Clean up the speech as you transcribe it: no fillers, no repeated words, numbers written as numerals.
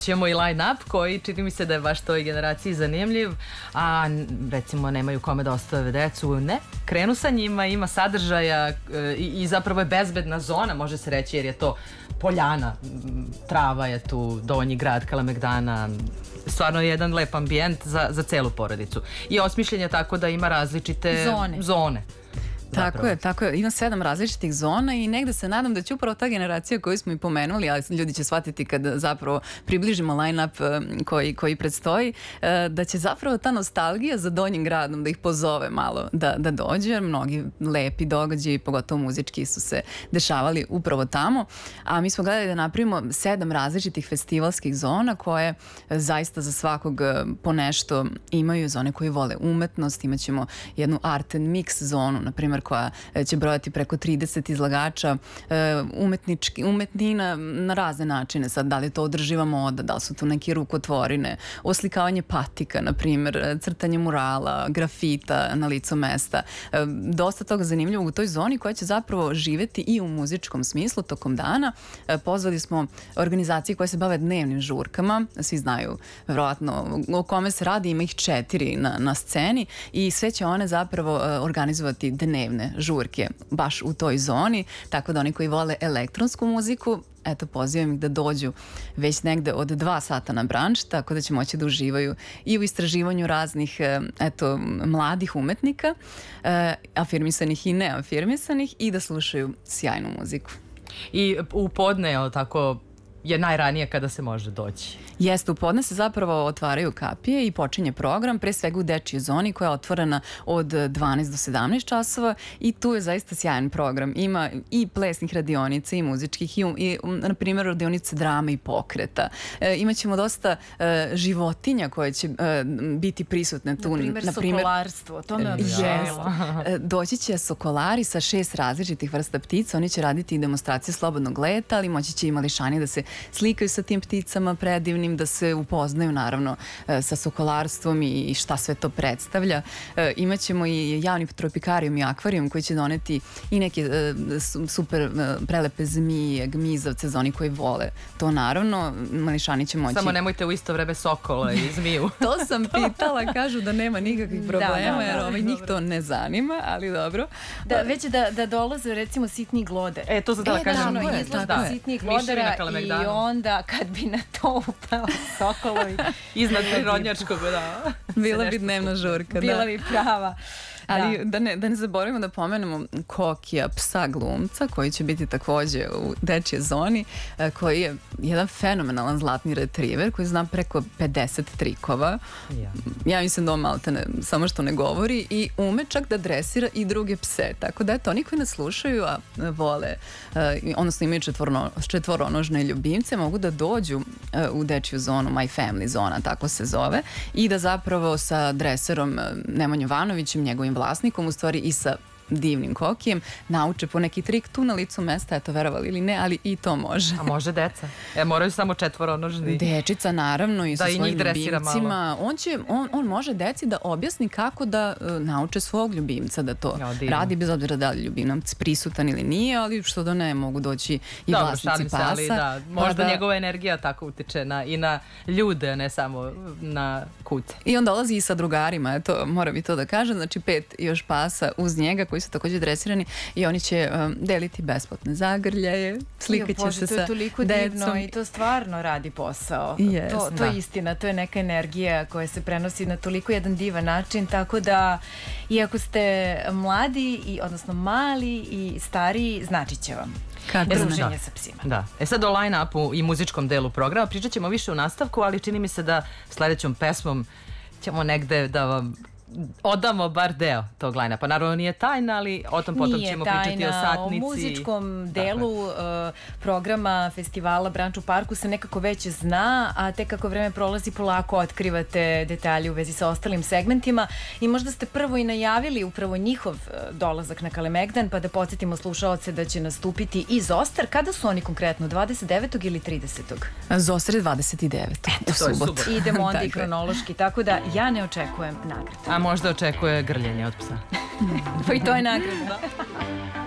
Ćemo i line-up koji čini mi se da je baš toj generaciji zanimljiv, a recimo nemaju kome da ostave decu, ne, krenu sa njima, ima sadržaja i zapravo je bezbedna zona, može se reći, jer je to poljana, trava je tu, Donji grad, Kalemegdana, stvarno je jedan lep ambijent za celu porodicu. I osmišljen je tako da ima različite zone. Tako je. Ima 7 različitih zona i negde se nadam da će upravo ta generacija koju smo i pomenuli, ali ljudi će shvatiti kada zapravo približimo line-up koji predstoji, da će zapravo ta nostalgija za Donjim gradom da ih pozove malo da dođe, jer mnogi lepi događaji, pogotovo muzički, su se dešavali upravo tamo. A mi smo gledali da napravimo 7 različitih festivalskih zona koje zaista za svakog po nešto imaju. Zone koji vole umetnost, imaćemo jednu art and mix zonu, na primjer, koja će brojati preko 30 izlagača umetnina na razne načine. Sad, da li je to održiva moda, da li su tu neke rukotvorine, oslikavanje patika, na primjer, crtanje murala, grafita na licu mesta. Dosta toga zanimljivog u toj zoni koja će zapravo živeti i u muzičkom smislu tokom dana. Pozvali smo organizacije koje se bave dnevnim žurkama. Svi znaju verovatno o kome se radi, ima ih 4 na sceni i sve će one zapravo organizovati dnevne žurke baš u toj zoni, tako da oni koji vole elektronsku muziku, eto, pozivam ih da dođu već negde od 2 sata na branč, tako da će moći da uživaju i u istraživanju raznih, eto, mladih umetnika, afirmisanih i neafirmisanih, i da slušaju sjajnu muziku. I u podne, tako, je najranije kada se može doći. Jeste, u podne se zapravo otvaraju kapije i počinje program, pre svega u dečijoj zoni koja je otvorena od 12 do 17 časova i tu je zaista sjajan program. Ima i plesnih radionica i muzičkih i na primjer, radionice drame i pokreta. Imaćemo dosta životinja koje će biti prisutne tu. Na primjer, sokolarstvo, to me obišavilo. Doći će sokolari sa 6 različitih vrsta ptica, oni će raditi i demonstracije slobodnog leta, ali moći će i mališani da se slikaju sa tim pticama predivnim, da se upoznaju naravno sa sokolarstvom i šta sve to predstavlja. Imaćemo i javni tropikarijum i akvarijum koji će doneti i neke super prelepe zmije, gmizavce za oni koji vole. To naravno, mališani će moći... Samo nemojte u isto vreme sokola i zmiju. To sam pitala, kažu da nema nikakvih problema, jer njih to ne zanima, ali dobro. Već da dolaze recimo sitni gloder. To sam da kažem. Izgleda sitni glodera i onda kad bi na to upao sokolovi iznad prirodnjačkog, da. Bila bi dnevna žurka, da. Bila bi prava. Ali da ne zaboravimo da pomenemo Kokija, psa glumca, koji će biti takođe u dečje zoni, koji je jedan fenomenalan zlatni retriver koji zna preko 50 trikova. Ja mislim da on maltene samo što ne govori i ume čak da dresira i druge pse. Tako da eto, oni koji nas slušaju, a vole, odnosno imaju četvoronožne ljubimce, mogu da dođu u dečju zonu, My Family zona, tako se zove, i da zapravo sa dreserom Nemanjom Vanovićem, njegovim vlasnikom, u stvari i sa divnim Kokijem, nauče po neki trik tu na licu mesta, eto, verovali ili ne, ali i to može. A može deca? Moraju samo četvoronožni. Dečica, naravno, i sa svojim ljubimcima. On može deci da objasni kako da nauče svog ljubimca da to radi, bez obzira da li ljubimac prisutan ili nije, ali što da ne, mogu doći i vlasnici pasa. Ali da, možda njegova energija tako utiče i na ljude, ne samo na kuce. I on dolazi i sa drugarima, eto, moram i to da kažem, znači 5 još pasa uz njega koji su takođe dresirani i oni će deliti besplatne zagrljaje, slikaće se sa decom. To je toliko divno i to stvarno radi posao. To je istina, to je neka energija koja se prenosi na toliko jedan divan način, tako da iako ste mladi, odnosno mali i stariji, znači će vam druženje sa psima. Da. Sad o line-upu i muzičkom delu programa pričat ćemo više u nastavku, ali čini mi se da sledećom pesmom ćemo negde da vam odamo bar deo tog line-upa. Naravno nije tajna, ali o tom potom ćemo pričati o satnici. O muzičkom delu programa festivala Branč u parku se nekako već zna, a tek kako vreme prolazi polako otkrivate detalje u vezi sa ostalim segmentima i možda ste prvo i najavili upravo njihov dolazak na Kalemegdan, pa da podsjetimo slušaoce da će nastupiti i Zostar. Kada su oni konkretno? 29. ili 30. Zostar je 29. U subotu. Idemo onda i hronološki, tako da ja ne očekujem nagradu. A možda očekuje grljenje od psa. Pa i to je nagrada.